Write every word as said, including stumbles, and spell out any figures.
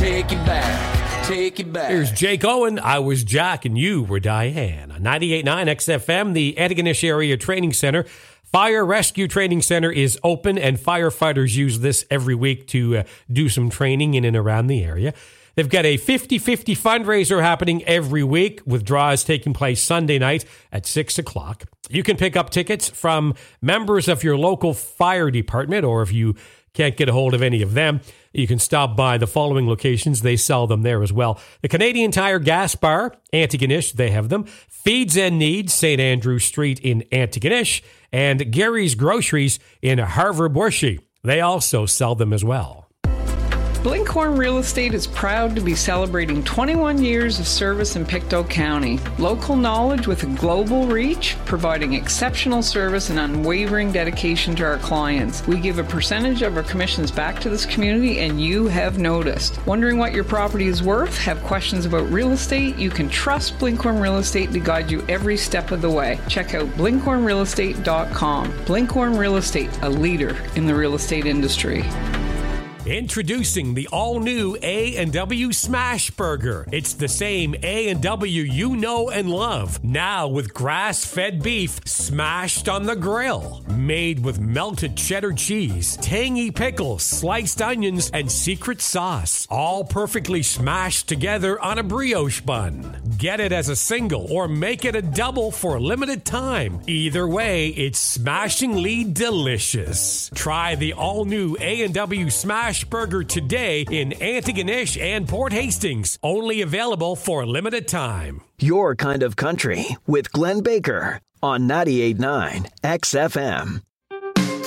take it back, take it back. Here's Jake Owen. I was Jack, and you were Diane. On ninety-eight point nine X F M, the Antigonish Area Training Center. Fire Rescue Training Center is open, and firefighters use this every week to uh, do some training in and around the area. They've got a fifty-fifty fundraiser happening every week, with draws taking place Sunday night at six o'clock. You can pick up tickets from members of your local fire department, or if you can't get a hold of any of them, you can stop by the following locations. They sell them there as well. The Canadian Tire Gas Bar, Antigonish, they have them. Feeds and Needs, Saint Andrew Street in Antigonish. And Gary's Groceries in Harvard-Bushy. They also sell them as well. Blinkhorn Real Estate is proud to be celebrating twenty-one years of service in Pictou County. Local knowledge with a global reach, providing exceptional service and unwavering dedication to our clients. We give a percentage of our commissions back to this community, and you have noticed. Wondering what your property is worth? Have questions about real estate? You can trust Blinkhorn Real Estate to guide you every step of the way. Check out blinkhorn real estate dot com. Blinkhorn Real Estate, a leader in the real estate industry. Introducing the all-new A and W Smash Burger. It's the same A and W you know and love, now with grass-fed beef smashed on the grill. Made with melted cheddar cheese, tangy pickles, sliced onions, and secret sauce. All perfectly smashed together on a brioche bun. Get it as a single or make it a double for a limited time. Either way, it's smashingly delicious. Try the all-new A and W Smash Burger today in Antigonish and Port Hastings. Only available for a limited time. Your kind of country with Glenn Baker on ninety-eight point nine X F M.